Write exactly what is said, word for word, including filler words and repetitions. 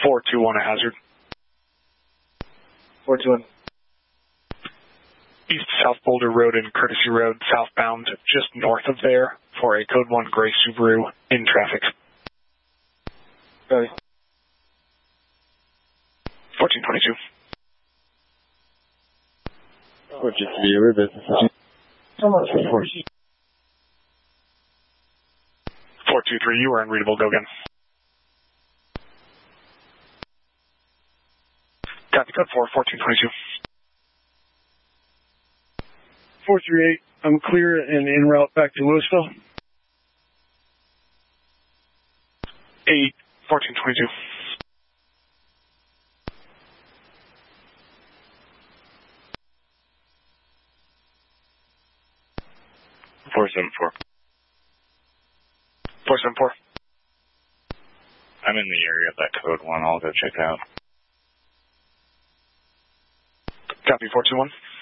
four two one at Hazard. four two one. East South Boulder Road and Courtesy Road southbound, just north of there, for a Code one gray Subaru in traffic. Copy. fourteen twenty-two. four two three, your business. four two three, you are unreadable, go again. Copy, code four, fourteen twenty-two. four three eight, I'm clear and en route back to Louisville. eight, fourteen twenty-two. four seven four. four seven four. I'm in the area of that code one. I'll go check out. Copy, four two one.